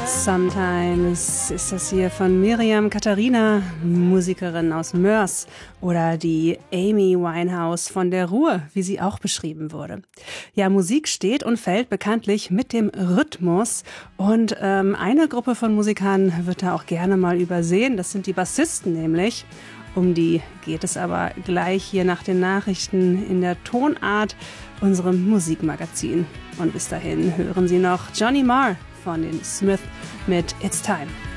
Sometimes ist das hier von Miriam Katharina, Musikerin aus Moers, oder die Amy Winehouse von der Ruhr, wie sie auch beschrieben wurde. Ja, Musik steht und fällt bekanntlich mit dem Rhythmus und eine Gruppe von Musikern wird da auch gerne mal übersehen, das sind die Bassisten nämlich. Um die geht es aber gleich hier nach den Nachrichten in der Tonart, unserem Musikmagazin. Und bis dahin hören Sie noch Johnny Marr von den Smith mit It's Time.